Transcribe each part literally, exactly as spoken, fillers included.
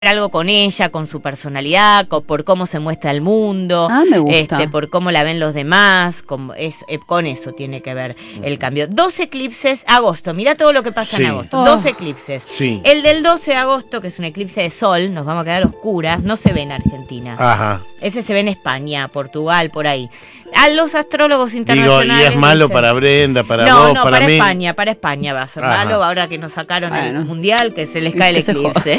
algo con ella, con su personalidad, con, por cómo se muestra el mundo, ah, me gusta. Este, por cómo la ven los demás, con, es, eh, con eso tiene que ver el cambio. Dos eclipses, agosto, mira todo lo que pasa sí. en agosto, oh. dos eclipses. Sí. El del doce de agosto, que es un eclipse de sol, nos vamos a quedar oscuras, no se ve en Argentina. Ajá. Ese se ve en España, Portugal, por ahí. A los astrólogos internacionales... Digo, y es malo dicen, para Brenda, para no, vos, no, para, para mí. España, para España va a ser Ajá. malo, ahora que nos sacaron bueno. el mundial, que se les cae el que eclipse.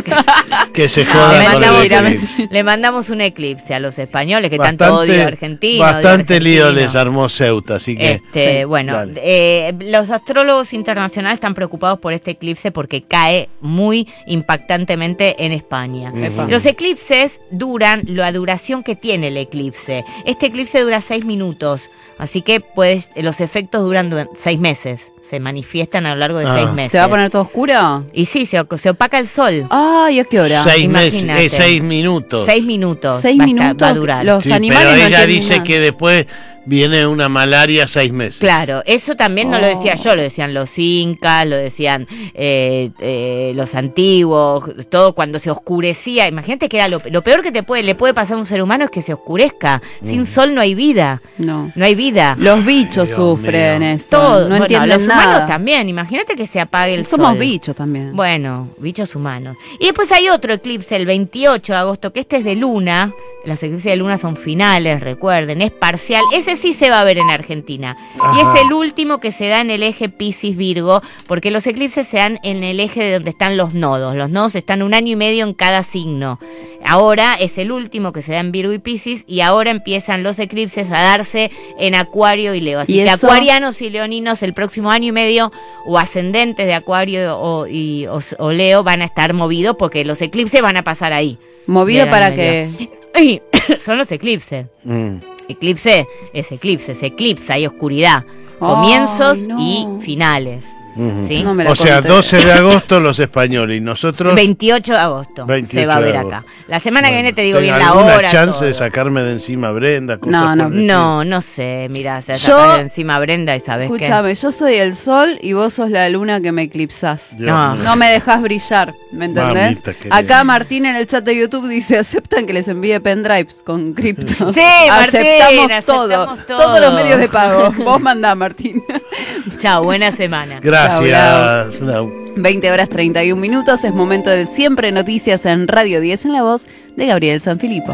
Que se No, jodan le, con mandamos, el eclipse. le mandamos un eclipse a los españoles, que Bastante, tanto odio argentino. Bastante odio lío argentino. les armó Ceuta, así que... Este, sí, bueno, dale. eh, los astrólogos internacionales están preocupados por este eclipse porque cae muy impactantemente en España. Epa. Los eclipses duran la duración que tiene el eclipse. Este eclipse dura seis minutos, así que pues, los efectos duran du- seis meses. Se manifiestan a lo largo de Ah. seis meses. ¿Se va a poner todo oscuro? Y sí, se, se opaca el sol. Ay, ¿a qué hora? Seis meses, Imagínate. eh, seis minutos. Seis minutos. Seis va a estar- minutos, va a durar. los Sí, animales pero no ella entienden dice nada. que después viene una malaria seis meses. Claro, eso también no Oh. lo decía yo, lo decían los incas, lo decían eh, eh, los antiguos, todo cuando se oscurecía. Imagínate que era lo, lo peor que te puede le puede pasar a un ser humano es que se oscurezca. Sin sol no hay vida, No. no hay vida. Los bichos Dios sufren mío. eso. Todo, no bueno, entienden los nada. humanos también. Imagínate que se apague el Somos sol. bichos también. Bueno, bichos humanos. Y después hay otro eclipse el veintiocho de agosto, que este es de luna. Los eclipses de luna son finales, recuerden, es parcial. Ese sí se va a ver en Argentina. Ajá. Y es el último que se da en el eje Piscis-Virgo, porque los eclipses se dan en el eje de donde están los nodos. Los nodos están un año y medio en cada signo. Ahora es el último que se da en Virgo y Piscis, y ahora empiezan los eclipses a darse en Acuario y Leo. Así ¿Y que eso? acuarianos y leoninos el próximo año y medio, o ascendentes de Acuario o, y, o, o Leo, van a estar movidos porque los eclipses van a pasar ahí. ¿Movido Bien, para medio. qué? Ay, son los eclipses. Mm. Eclipse es eclipse, se eclipsa, hay oscuridad. Comienzos Ay, no. y finales. Ujú. ¿Sí? No me la O sea, conté. doce de agosto los españoles y nosotros... veintiocho de agosto veintiocho se va a ver de acá. agosto. La semana que Bueno, viene te digo bien ¿tengo la alguna hora. chance todo. de sacarme de encima a Brenda? Cosas No, por no. el estilo? No, no sé, mira, se Yo- saca de encima a Brenda y sabes qué. Escúchame, yo soy el sol y vos sos la luna que me eclipsás. Dios No. mío. No me dejas brillar, ¿me entendés? Mamita querida. Acá Martín en el chat de YouTube dice, aceptan que les envíe pendrives con cripto. Sí, aceptamos, Martín, todo, aceptamos todo. todos los medios de pago. Vos mandá, Martín. Chao, buena semana. Gracias, Lau. veinte horas treinta y un minutos, es momento de Siempre Noticias en Radio diez en la voz de Gabriel Sanfilippo.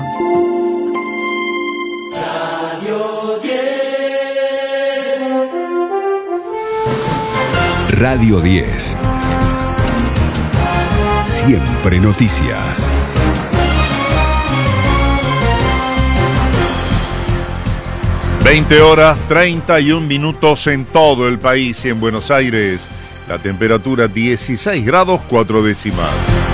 Radio diez. Siempre noticias. veinte horas treinta y un minutos en todo el país y en Buenos Aires. La temperatura dieciséis grados cuatro décimas.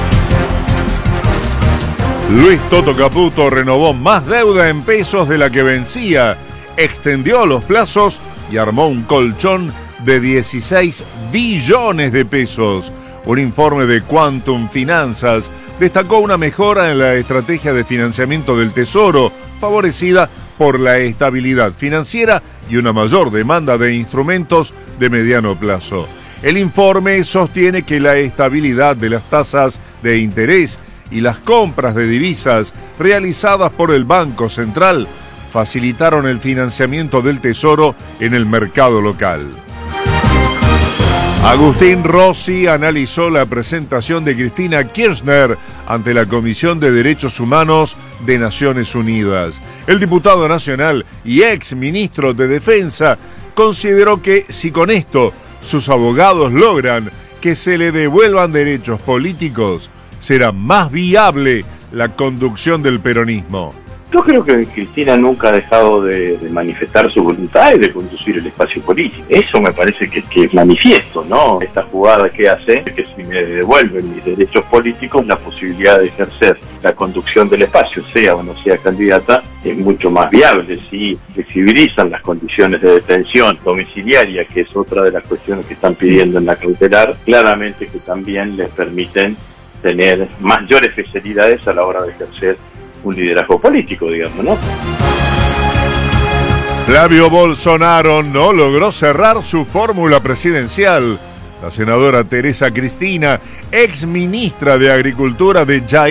Luis Toto Caputo renovó más deuda en pesos de la que vencía, extendió los plazos y armó un colchón de dieciséis billones de pesos. Un informe de Quantum Finanzas destacó una mejora en la estrategia de financiamiento del Tesoro, favorecida por la estabilidad financiera y una mayor demanda de instrumentos de mediano plazo. El informe sostiene que la estabilidad de las tasas de interés y las compras de divisas realizadas por el Banco Central facilitaron el financiamiento del Tesoro en el mercado local. Agustín Rossi analizó la presentación de Cristina Kirchner ante la Comisión de Derechos Humanos de Naciones Unidas. El diputado nacional y ex ministro de Defensa consideró que si con esto sus abogados logran que se le devuelvan derechos políticos, será más viable la conducción del peronismo. Yo creo que Cristina nunca ha dejado de, de manifestar su voluntad de conducir el espacio político. Eso me parece que, que es manifiesto, ¿no? Esta jugada que hace, que si me devuelven mis derechos políticos, la posibilidad de ejercer la conducción del espacio, sea o no sea candidata, es mucho más viable. Si flexibilizan las condiciones de detención domiciliaria, que es otra de las cuestiones que están pidiendo en la cautelar, claramente que también les permiten tener mayores especialidades a la hora de ejercer un liderazgo político, digamos, ¿no? Flavio Bolsonaro no logró cerrar su fórmula presidencial. La senadora Teresa Cristina, ex ministra de Agricultura de Jair